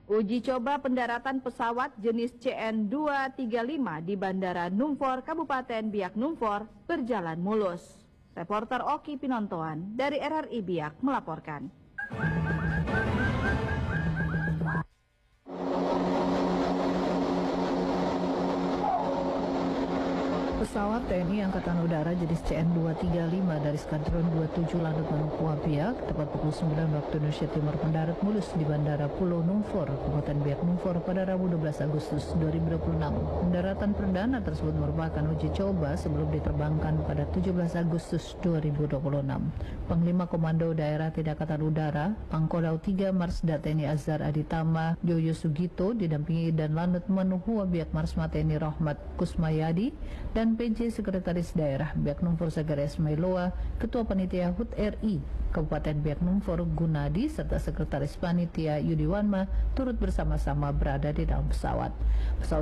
Uji coba pendaratan pesawat jenis CN235 di Bandara Numfor, Kabupaten Biak Numfor berjalan mulus. Reporter Oki Pinontoan dari RRI Biak melaporkan. Pesawat TNI Angkatan Udara jenis CN235 dari Skadron 27 Lanut Manukua Biak tepat pukul 9 waktu Indonesia Timur mendarat mulus di Bandara Pulau Numfor, Kabupaten Biak Numfor pada Rabu 12 Agustus 2026. Pendaratan perdana tersebut merupakan uji coba sebelum diterbangkan pada 17 Agustus 2026. Panglima Komando Daerah Tidak Angkatan Udara, Pangkodam 3 Marsda TNI Azhar Aditama Yoyo Sugito didampingi dan Lanut Manukua Biak Marsma TNI Rahmat Kusmayadi dan PJ Sekretaris Daerah Biak Numfor Sagara Esmailoa, Ketua Panitia HUT RI Kabupaten Biak Numfor Gunadi serta Sekretaris Panitia Yudiwanma turut bersama-sama berada di dalam pesawat. Pesawat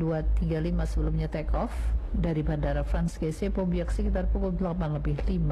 CN235 sebelumnya take off dari Bandara Frans Kesepo Biak sekitar pukul 8:05.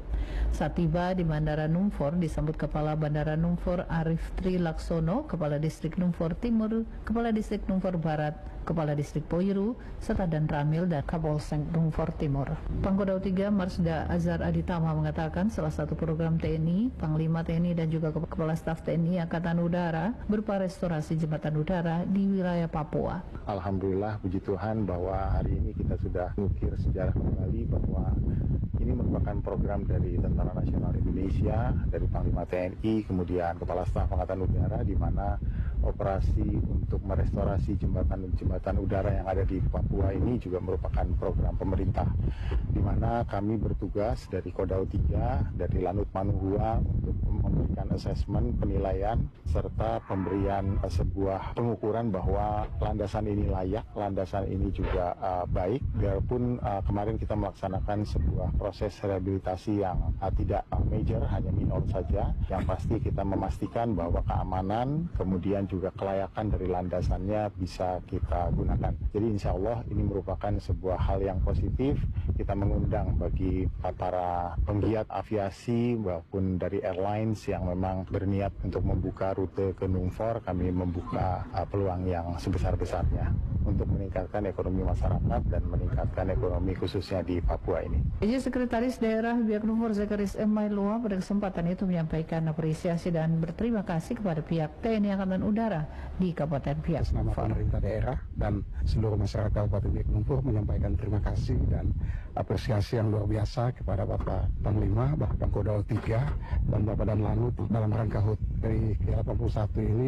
Saat tiba di Bandara Numfor disambut Kepala Bandara Numfor Arif Tri Laksono, Kepala Distrik Numfor Timur, Kepala Distrik Numfor Barat, Kepala Distrik Poiru, serta Dan Ramil dan Kapolsek Numfor Timur. Pangkodam 3 Marsda Azhar Aditama mengatakan salah satu program TNI, Panglima TNI dan juga Kepala Staf TNI Angkatan Udara berupa restorasi jembatan udara di wilayah Papua. Alhamdulillah, puji Tuhan bahwa hari ini kita sudah mengukir sejarah kembali bahwa ini merupakan program dari Tentara Nasional Indonesia, dari Panglima TNI, kemudian Kepala Staf Angkatan Udara, di mana operasi untuk merestorasi jembatan udara yang ada di Papua ini juga merupakan program pemerintah, di mana kami bertugas dari Kodam 3, dari Lanut Manukua untuk memberikan asesmen, penilaian, serta pemberian sebuah pengukuran bahwa landasan ini layak, landasan ini juga baik, biarpun kemarin kita melaksanakan sebuah proses rehabilitasi yang tidak major, hanya minor saja. Yang pasti kita memastikan bahwa keamanan, kemudian juga kelayakan dari landasannya bisa kita gunakan. Jadi insya Allah ini merupakan sebuah hal yang positif. Kita mengundang bagi para penggiat aviasi maupun dari airlines yang memang berniat untuk membuka rute ke Numfor, kami membuka peluang yang sebesar-besarnya untuk meningkatkan ekonomi masyarakat dan meningkatkan ekonomi khususnya di Papua ini. Sekretaris Daerah Biak Numfor Zakaris Esmailoa pada kesempatan itu menyampaikan apresiasi dan berterima kasih kepada pihak TNI Angkatan Udara di Kabupaten Biak Numfor. Pemerintah daerah dan seluruh masyarakat Kabupaten Biak Numfor menyampaikan terima kasih dan apresiasi yang luar biasa kepada Bapak Panglima, Bapak Kodam 3 dan Bapak Dan Lanut dalam rangka HUT dari ke-81 ini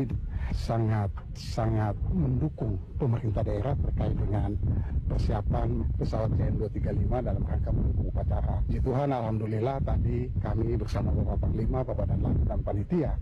sangat mendukung pemerintah daerah terkait dengan persiapan pesawat CN235 dalam rangka mendukung upacara. Puji Tuhan, alhamdulillah tadi kami bersama Bapak Panglima, Bapak Dan Lanut dan Panitia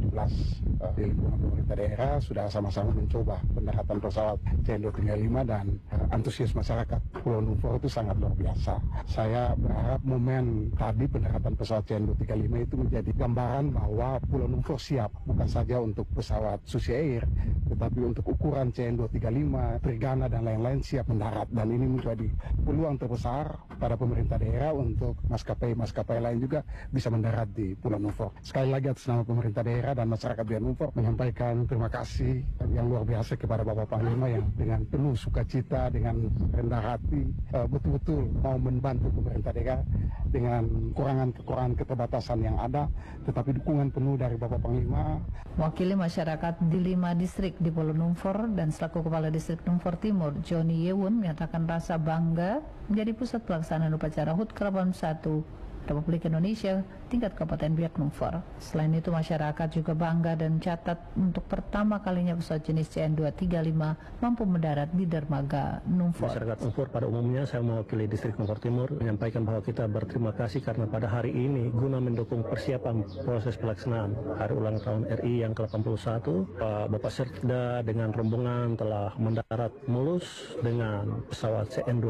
17 di lingkungan pemerintah daerah sudah sama-sama mencoba pendaratan pesawat CN235 dan antusias masyarakat Pulau Numfor itu sangat luar biasa. Saya berharap momen tadi pendaratan pesawat CN235 itu menjadi gambaran bahwa Pulau Numfor siap bukan saja untuk pesawat Susi Air, tetapi untuk ukuran CN235, Trigana dan lain-lain siap mendarat, dan ini menjadi peluang terbesar pada pemerintah daerah untuk maskapai lain juga bisa mendarat di Pulau Numfor. Sekali lagi atas nama pemerintah daerah dan masyarakat Biak Numfor menyampaikan terima kasih yang luar biasa kepada Bapak Panglima yang dengan penuh sukacita, dengan rendah hati betul-betul mau membantu pemerintah daerah dengan kekurangan keterbatasan yang ada, tetapi dukungan penuh dari Bapak Panglima. Wakili masyarakat di 5 distrik di Pulau Numfor dan selaku Kepala Distrik Numfor Timur, Joni Yewun, menyatakan rasa bangga menjadi pusat pelaksanaan upacara HUT ke-81 Republik Indonesia tingkat Kabupaten Biak Numfor. Selain itu, masyarakat juga bangga dan catat untuk pertama kalinya pesawat jenis CN235 mampu mendarat di dermaga Numfor. Masyarakat Numfor pada umumnya, saya mewakili Distrik Numfor Timur menyampaikan bahwa kita berterima kasih karena pada hari ini guna mendukung persiapan proses pelaksanaan Hari Ulang Tahun RI yang ke-81, Bapak Serda dengan rombongan telah mendarat mulus dengan pesawat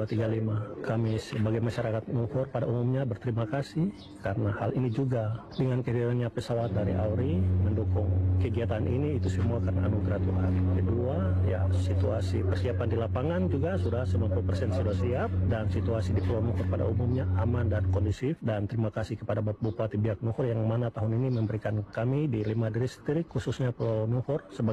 CN235. Kami sebagai masyarakat Numfor pada umumnya berterima kasih karena hal ini juga dengan kehadirannya pesawat dari AURI mendukung kegiatan ini, itu semua karena anugerah Tuhan. Kedua, ya situasi persiapan di lapangan juga sudah 90% sudah siap dan situasi di Pulau Numfor pada umumnya aman dan kondusif, dan terima kasih kepada Bapak Bupati Biak Numfor yang mana tahun ini memberikan kami di 5 distrik khususnya Pulau Numfor sebagai